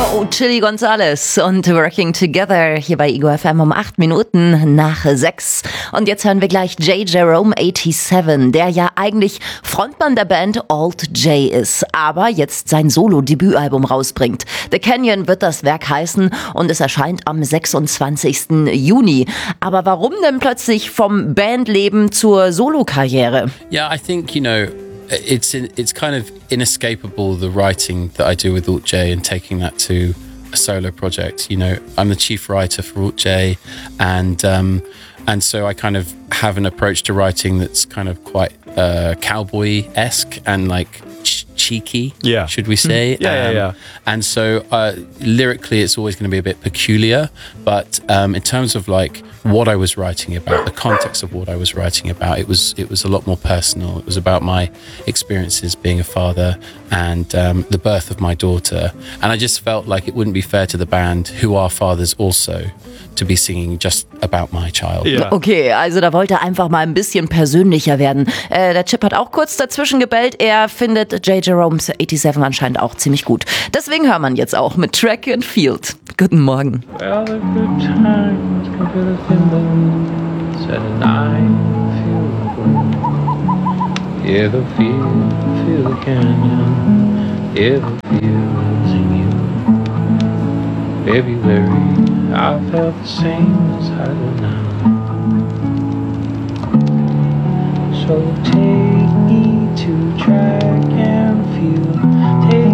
Oh, Chili Gonzales und Working Together hier bei Ego FM um 8 Minuten nach 6. Und jetzt hören wir gleich J. Jerome 87, der ja eigentlich Frontmann der Band Alt J ist, aber jetzt sein Solo-Debütalbum rausbringt. The Canyon wird das Werk heißen und es erscheint am 26. Juni. Aber warum denn plötzlich vom Bandleben zur Solokarriere? Yeah, I think, it's kind of inescapable, the writing that I do with Alt J and taking that to a solo project. I'm the chief writer for Alt J, and so I kind of have an approach to writing that's kind of quite cowboy-esque and like cheeky, should we say? Yeah. And so lyrically, it's always going to be a bit peculiar, but in terms of like what I was writing about, the context of what I was writing about, it was a lot more personal. It was about my experiences being a father and the birth of my daughter. And I just felt like it wouldn't be fair to the band, who are fathers also, to be singing just about my child. Yeah. Okay, also da wollte er einfach mal ein bisschen persönlicher werden. Der Chip hat auch kurz dazwischen gebellt. Er findet J. Jerome 87 anscheinend auch ziemlich gut. Deswegen hört man jetzt auch mit Track and Field. Guten Morgen. Well, the good times can feel the thimbles and I feel the wind. Yeah, the feel the canyon. Yeah, the feels in you. February, I felt the same as I do now. So take me to try